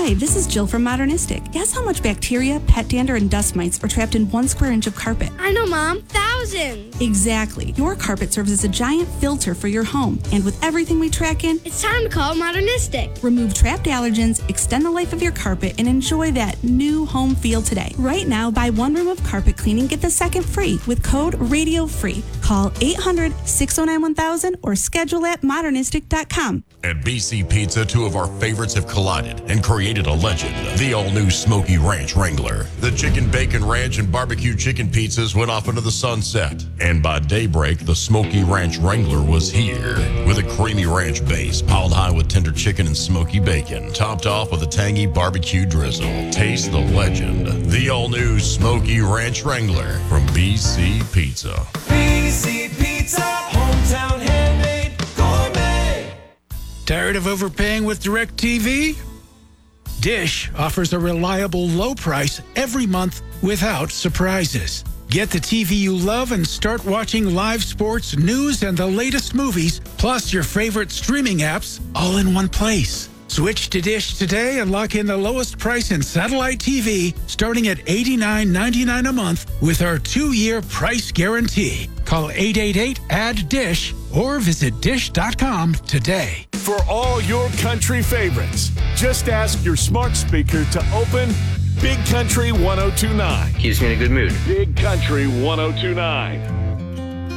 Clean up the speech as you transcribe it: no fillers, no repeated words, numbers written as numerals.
Hi, this is Jill from Modernistic. Guess how much bacteria, pet dander, and dust mites are trapped in 1 square inch of carpet? I know, Mom. Thousands. Exactly. Your carpet serves as a giant filter for your home. And with everything we track in, it's time to call Modernistic. Remove trapped allergens, extend the life of your carpet, and enjoy that new home feel today. Right now, buy 1 room of carpet cleaning, get the second free with code RADIOFREE. Call 800-609-1000 or schedule at modernistic.com. At BC Pizza, 2 of our favorites have collided and created a legend. The all-new Smoky Ranch Wrangler. The chicken bacon ranch and barbecue chicken pizzas went off into the sunset. And by daybreak, the Smoky Ranch Wrangler was here. With a creamy ranch base, piled high with tender chicken and smoky bacon, topped off with a tangy barbecue drizzle. Taste the legend. The all-new Smoky Ranch Wrangler from BC Pizza. BC Pizza, hometown handmade gourmet. Tired of overpaying with DirecTV? Dish offers a reliable low price every month without surprises. Get the TV you love and start watching live sports, news, and the latest movies, plus your favorite streaming apps, all in one place. Switch to Dish today and lock in the lowest price in satellite TV, starting at $89.99 a month with our 2-year price guarantee. Call 888-ADD-DISH or visit dish.com today. For all your country favorites, just ask your smart speaker to open Big Country 1029. Keeps me in a good mood. Big Country 1029.